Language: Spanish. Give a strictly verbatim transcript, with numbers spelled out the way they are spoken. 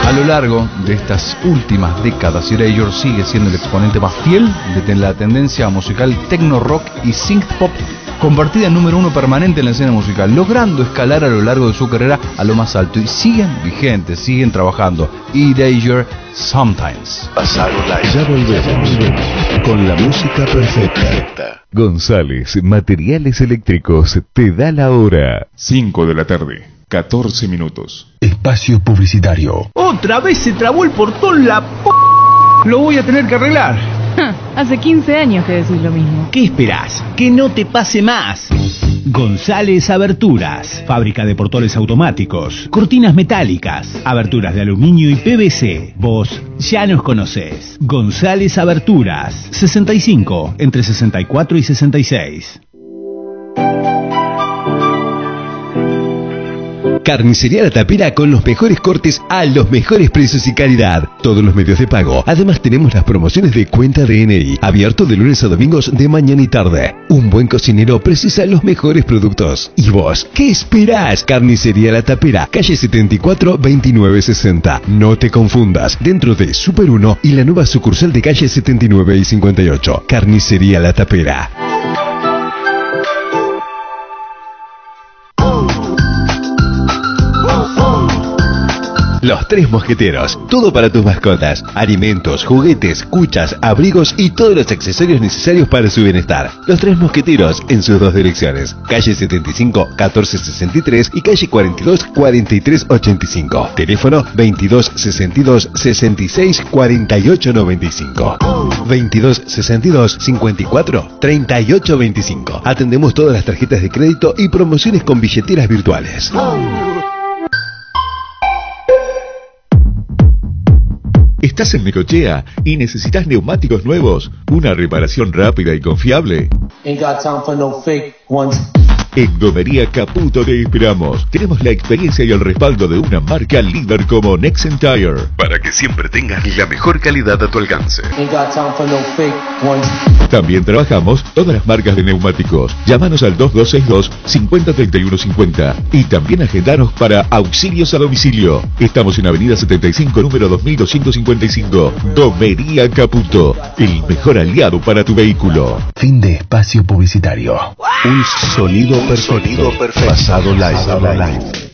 A lo largo de estas últimas décadas, Erasure sigue siendo el exponente más fiel de la tendencia musical techno rock y synth pop, convertida en número uno permanente en la escena musical, logrando escalar a lo largo de su carrera a lo más alto, y siguen vigentes, siguen trabajando. Erasure, Sometimes. Pasado Live. Ya volvemos con la música perfecta. González Materiales Eléctricos te da la hora. cinco de la tarde, catorce minutos. Espacio publicitario. Otra vez se trabó el portón, la p... Lo voy a tener que arreglar. Hace quince años que decís lo mismo. ¿Qué esperás? ¡Que no te pase más! González Aberturas, fábrica de portones automáticos, cortinas metálicas, aberturas de aluminio y P V C. Vos ya nos conocés. González Aberturas, sesenta y cinco, entre sesenta y cuatro y sesenta y seis. Carnicería La Tapera, con los mejores cortes a los mejores precios y calidad. Todos los medios de pago. Además tenemos las promociones de cuenta D N I. Abierto de lunes a domingos de mañana y tarde. Un buen cocinero precisa los mejores productos. ¿Y vos qué esperás? Carnicería La Tapera, calle setenta y cuatro, veintinueve sesenta. No te confundas. Dentro de Super uno y la nueva sucursal de calle setenta y nueve y cincuenta y ocho. Carnicería La Tapera. Los Tres Mosqueteros, todo para tus mascotas, alimentos, juguetes, cuchas, abrigos y todos los accesorios necesarios para su bienestar. Los Tres Mosqueteros en sus dos direcciones, calle setenta y cinco, catorce sesenta y tres y calle cuarenta y dos, cuarenta y tres ochenta y cinco. Teléfono veintidós sesenta y dos, sesenta y seis, cuarenta y ocho noventa y cinco. veintidós sesenta y dos, cincuenta y cuatro, treinta y ocho veinticinco. Atendemos todas las tarjetas de crédito y promociones con billeteras virtuales. ¿Estás en Necochea y necesitas neumáticos nuevos? ¿Una reparación rápida y confiable? Ain't got time for no fake ones. En Gomería Caputo te esperamos. Tenemos la experiencia y el respaldo de una marca líder como Nexen Tire, para que siempre tengas la mejor calidad a tu alcance. Ain't got time for no fake ones. También trabajamos todas las marcas de neumáticos. Llámanos al dos dos seis dos, cinco cero tres uno cinco cero y también agendanos para auxilios a domicilio. Estamos en Avenida setenta y cinco, número dos mil doscientos cincuenta y cinco. Gomería Caputo, el mejor aliado para tu vehículo. Fin de espacio publicitario. Un sonido perfecto. Pasado Live.